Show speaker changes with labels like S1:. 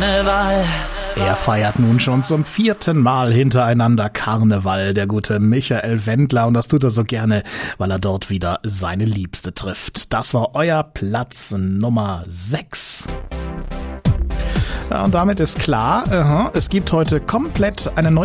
S1: Karneval.
S2: Er feiert nun schon zum 4. Mal hintereinander Karneval, der gute Michael Wendler. Und das tut er so gerne, weil er dort wieder seine Liebste trifft. Das war euer Platz Nummer 6. Ja, und damit ist klar, es gibt heute komplett eine neue